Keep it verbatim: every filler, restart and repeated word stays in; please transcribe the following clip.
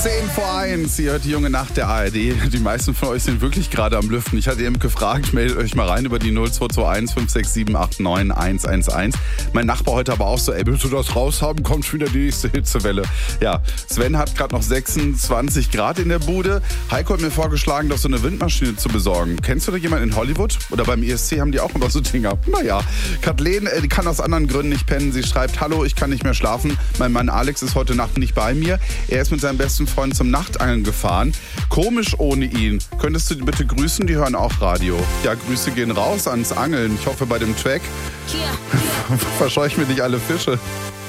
zehn vor eins, ihr hört die junge Nacht der A R D. Die meisten von euch sind wirklich gerade am Lüften. Ich hatte eben gefragt, meldet euch mal rein über die null zwei zwei eins fünf sechs sieben acht neun eins eins eins. Mein Nachbar heute aber auch so, ey, willst du das raushaben? Kommt schon wieder die nächste Hitzewelle. Ja, Sven hat gerade noch sechsundzwanzig Grad in der Bude. Heiko hat mir vorgeschlagen, doch so eine Windmaschine zu besorgen. Kennst du da jemanden in Hollywood? Oder beim I S C haben die auch immer so Dinger? Naja, Kathleen, äh, die kann aus anderen Gründen nicht pennen. Sie schreibt, hallo, ich kann nicht mehr schlafen. Mein Mann Alex ist heute Nacht nicht bei mir. Er ist mit seinem besten Freund zum Nachtangeln gefahren. Komisch ohne ihn. Könntest du die bitte grüßen? Die hören auch Radio. Ja, Grüße gehen raus ans Angeln. Ich hoffe bei dem Track verscheuch mir nicht alle Fische.